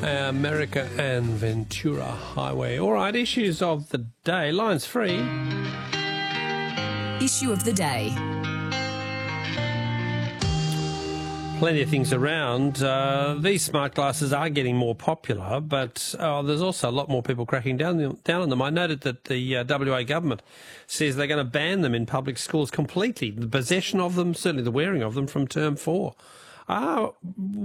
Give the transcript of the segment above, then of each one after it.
America and Ventura Highway. All right, issues of the day. Lines free. Issue of the day. Plenty of things around. These smart glasses are getting more popular, but there's also a lot more people cracking down on them. I noted that the WA government says they're going to ban them in public schools completely. The possession of them, certainly the wearing of them, from term 4. Are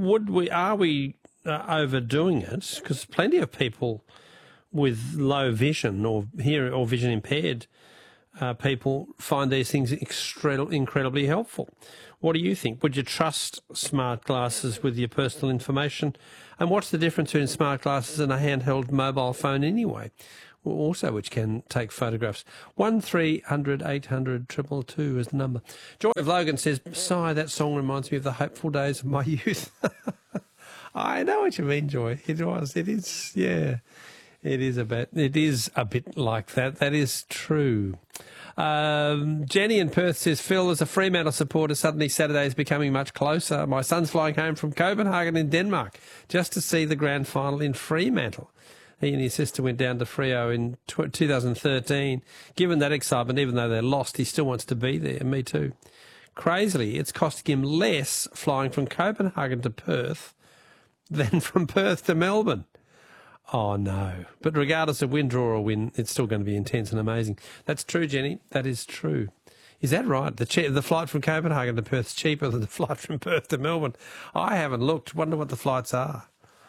we overdoing it? Because plenty of people with low vision or vision impaired people find these things incredibly helpful. What do you think? Would you trust smart glasses with your personal information? And what's the difference between smart glasses and a handheld mobile phone anyway? Also, which can take photographs. 1300 800 222 is the number. Joy of Logan says, "Sigh, that song reminds me of the hopeful days of my youth." I know what you mean, Joy. It is, yeah. It is a bit like that. That is true. Jenny in Perth says, "Phil, as a Fremantle supporter, suddenly Saturday is becoming much closer. My son's flying home from Copenhagen in Denmark just to see the grand final in Fremantle. He and his sister went down to Freo in 2013. Given that excitement, even though they lost, he still wants to be there. Me too. Crazily, it's costing him less flying from Copenhagen to Perth than from Perth to Melbourne." Oh, no. But regardless of win, draw or win, it's still going to be intense and amazing. That's true, Jenny. That is true. Is that right? The flight from Copenhagen to Perth is cheaper than the flight from Perth to Melbourne. I haven't looked. Wonder what the flights are.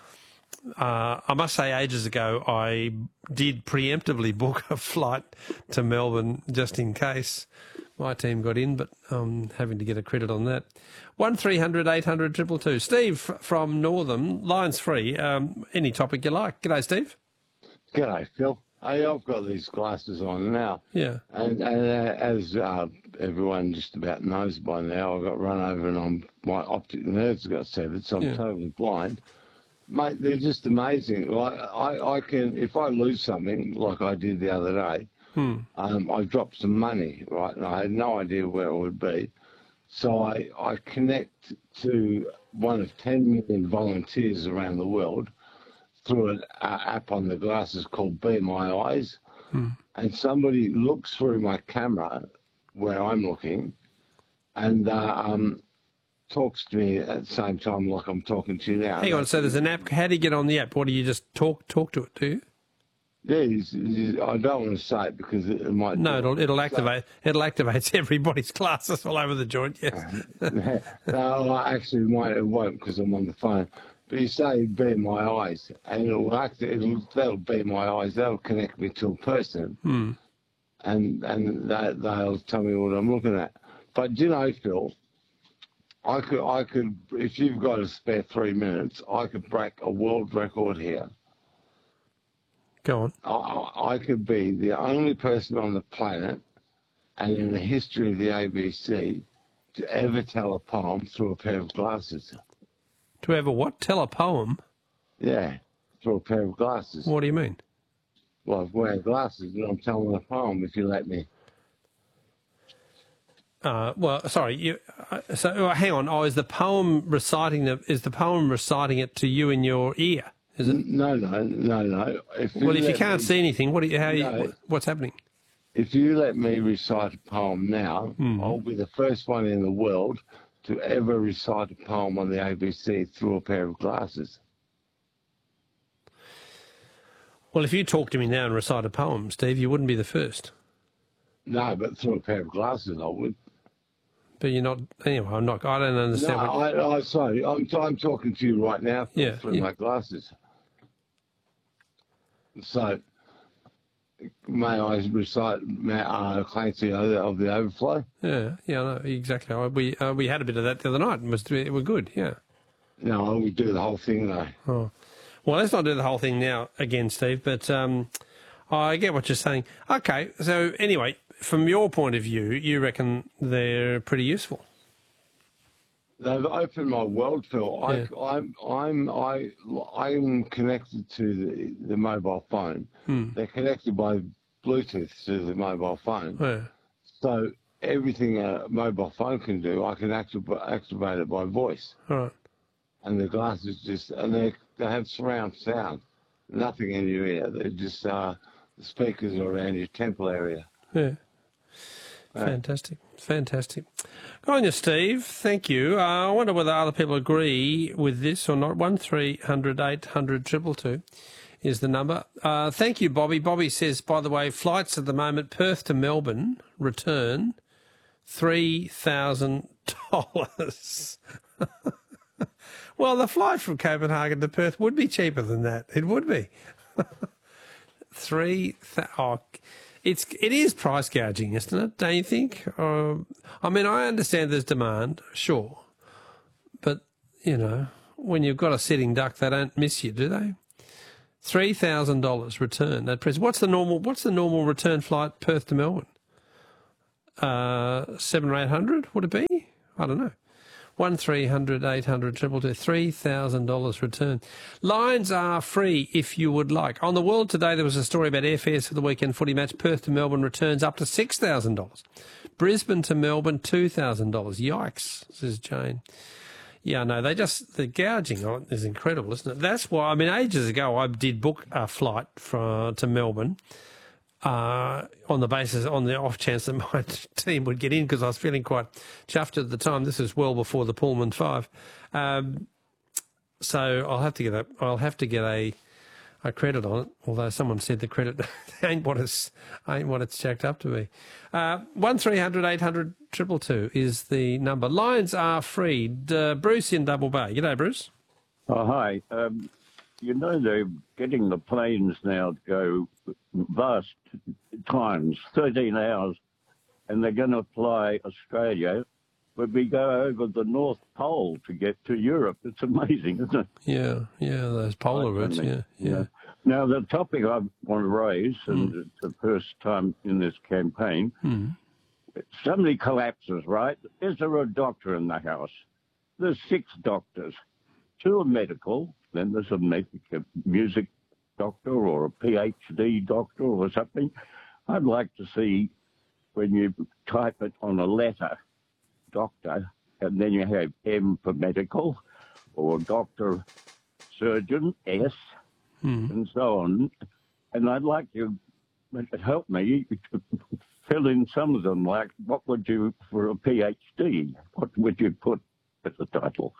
I must say ages ago I did preemptively book a flight to Melbourne just in case my team got in, but I'm having to get a credit on that. 1300 800 222. Steve from Northam, lines free. Any topic you like. G'day, Steve. G'day, Phil. Hey, I've got these glasses on now. Yeah. And as everyone just about knows by now, I got run over and my optic nerves got severed, so I'm totally blind. Mate, they're just amazing. Like I can, if I lose something like I did the other day, I dropped some money, right, and I had no idea where it would be. So I connect to one of 10 million volunteers around the world through an app on the glasses called Be My Eyes. And somebody looks through my camera where I'm looking and talks to me at the same time like I'm talking to you now. Hang on, so there's an app. How do you get on the app? What do you just talk to it, do you? Yeah, I don't want to say it because it might... No, it'll activate. It'll activate everybody's glasses all over the joint, yes. No, I actually it won't because I'm on the phone. But you say Be My Eyes, and that'll Be My Eyes. That'll connect me to a person, and they'll tell me what I'm looking at. But you know, Phil, I could, if you've got a spare 3 minutes, I could break a world record here. Go on. I could be the only person on the planet and in the history of the ABC to ever tell a poem through a pair of glasses. To ever what? Tell a poem? Yeah, through a pair of glasses. What do you mean? Well, I'm wearing glasses and I'm telling a poem if you let me. Well, sorry. Hang on. Oh, is the poem reciting it to you in your ear? Is it? No. If you can't see anything, what's happening? If you let me recite a poem now, I'll be the first one in the world to ever recite a poem on the ABC through a pair of glasses. Well, if you talk to me now and recite a poem, Steve, you wouldn't be the first. No, but through a pair of glasses, I would. But you're not. Anyway, I'm not. I don't understand. No, I'm sorry. I'm talking to you right now through my glasses. So, may I recite Clancy of the Overflow? Yeah, I know, exactly. We had a bit of that the other night. It was good, yeah. No, I would do the whole thing, though. Oh. Well, let's not do the whole thing now again, Steve, but I get what you're saying. Okay, so anyway, from your point of view, you reckon they're pretty useful? They've opened my world, Phil. Yeah. I'm connected to the mobile phone. They're connected by Bluetooth to the mobile phone. Yeah. So everything a mobile phone can do, I can activate it by voice. All right. and the glasses they have surround sound, nothing in your ear. They're just the speakers are around your temple area. Yeah. Fantastic. Fantastic. Good on you, Steve. Thank you. I wonder whether other people agree with this or not. 1300 800 222 is the number. Thank you, Bobby. Bobby says, by the way, flights at the moment, Perth to Melbourne, return, $3,000. Well, the flight from Copenhagen to Perth would be cheaper than that. It would be. It is price gouging, isn't it? Don't you think? I mean, I understand there's demand, sure, but when you've got a sitting duck, they don't miss you, do they? $3,000 return at present. What's the normal return flight Perth to Melbourne? 700 or 800 would it be? I don't know. 1300 800 222 $3,000 return. Lines are free if you would like. On the World today, there was a story about airfares for the weekend footy match. Perth to Melbourne returns up to $6,000. Brisbane to Melbourne, $2,000. Yikes, says Jane. Yeah, no, the gouging on it is incredible, isn't it? That's why, ages ago I did book a flight to Melbourne on the off chance that my team would get in, because I was feeling quite chuffed at the time. This was well before the Pullman 5. So I'll have to get a credit on it, although someone said the credit ain't what it's jacked up to be. 1300 800 222 is the number. Lines are free. Bruce in Double Bay. G'day, Bruce. Oh, hi. They're getting the planes now to go vast times, 13 hours, and they're going to fly Australia, but we go over the North Pole to get to Europe. It's amazing, isn't it? Yeah, those polar routes, yeah. Now, the topic I want to raise, and it's the first time in this campaign, somebody collapses, right? Is there a doctor in the house? There's 6 doctors. 2 are medical, then there's a music doctor or a PhD doctor or something. I'd like to see when you type it on a letter, doctor, and then you have M for medical, or doctor, surgeon, S, and so on. And I'd like you to help me to fill in some of them, like what would you, for a PhD, what would you put as the title?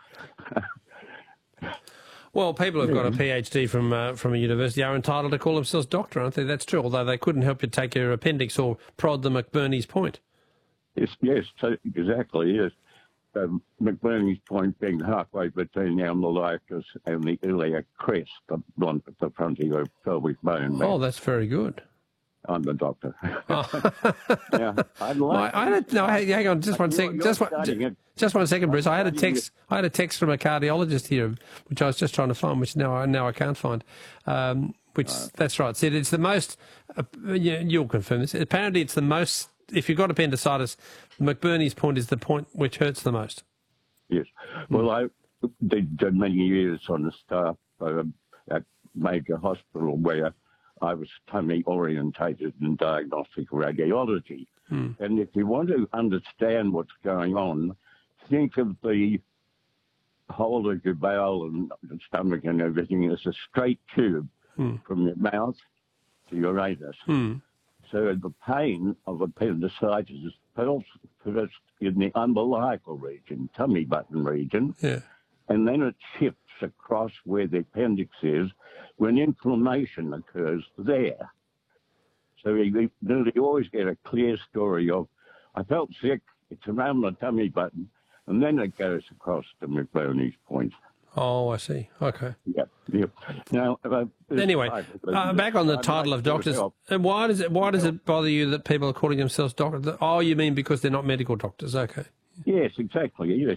Well, people who've got a PhD from a university are entitled to call themselves doctor, aren't they? That's true, although they couldn't help you take your appendix or prod the McBurney's point. Yes, exactly, yes. McBurney's point being halfway between the umbilicus and the iliac crest, the one at the front of your pelvic bone. Oh, that's very good. I'm the doctor. Oh. Yeah, hang on, just one second. Just 1 second, Bruce. I had a text from a cardiologist here, which I was just trying to find, which now I can't find. That's right. Said it's the most. You'll confirm this. Apparently, it's the most. If you've got appendicitis, McBurney's point is the point which hurts the most. Yes. Well, I did many years on the staff at major hospital where I was tummy orientated in diagnostic radiology. And if you want to understand what's going on, think of the whole of your bowel and the stomach and everything as a straight tube from your mouth to your anus. So the pain of appendicitis is first in the umbilical region, tummy button region, and then it shifts across where the appendix is when inflammation occurs there. So you always get a clear story of, I felt sick, it's around the tummy button, and then it goes across to McBurney's point. Oh, I see. Okay. Yeah. Now, anyway, back on the title of doctors. And why does it bother you that people are calling themselves doctors? Oh, you mean because they're not medical doctors? Okay. Yes, exactly. Yes.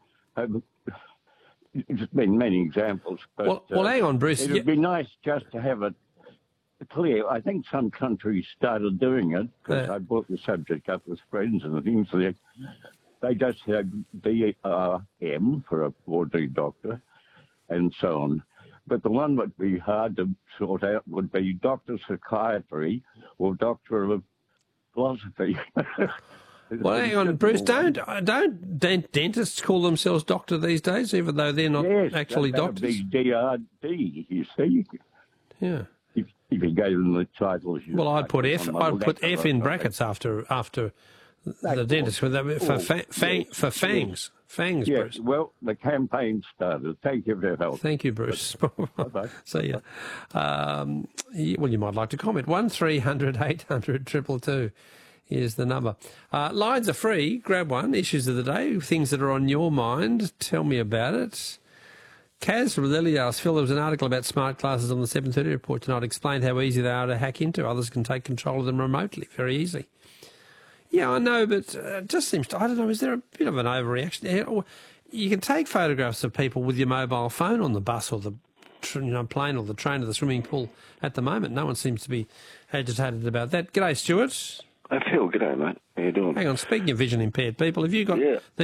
There's been many examples. But, well, hang on, Bruce. It would be nice just to have it clear. I think some countries started doing it because I brought the subject up with friends and things. They just have DRM for a 4D doctor and so on. But the one that would be hard to sort out would be doctor of psychiatry or doctor of philosophy. Well, hang on, Bruce. Don't dentists call themselves doctor these days, even though they're not actually doctors? Yes, DRD, you see. Yeah. If you gave them the titles. Well, I'd put F. I'd put F in brackets after the dentist for fangs. Fangs, yes, Bruce. Well, the campaign started. Thank you for your help. Thank you, Bruce. Bye-bye. See ya. Well, you might like to comment. 1300 800 222 is the number. Lines are free. Grab one. Issues of the day. Things that are on your mind. Tell me about it. Kaz from Lily asked, Phil, there was an article about smart glasses on the 7:30 report tonight. Explained how easy they are to hack into. Others can take control of them remotely. Very easy. Yeah, I know, but it just seems to, I don't know, is there a bit of an overreaction? You can take photographs of people with your mobile phone on the bus or the plane or the train or the swimming pool at the moment. No one seems to be agitated about that. G'day, Stuart. Phil, g'day, mate. How you doing? Hang on, speaking of vision impaired people, have you got